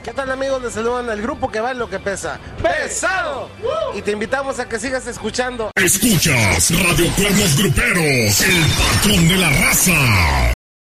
¿Qué tal, amigos? Les saludan al grupo que vale lo que pesa. ¡Pesado! Y te invitamos a que sigas escuchando. Escuchas Radio Cuernos Gruperos, el patrón de la raza.